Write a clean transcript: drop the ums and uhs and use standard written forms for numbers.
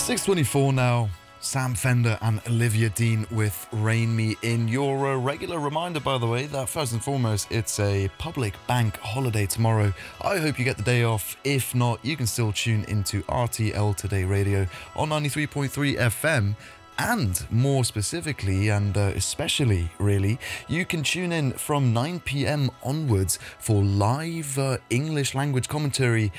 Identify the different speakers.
Speaker 1: 6:24 now. Sam Fender and Olivia Dean with Rain Me In. Your regular reminder, by the way, that first and foremost, it's a public bank holiday tomorrow. I hope you get the day off. If not, you can still tune into RTL Today Radio on 93.3 FM. And more specifically, and especially really, you can tune in from 9 p.m. onwards for live English language commentary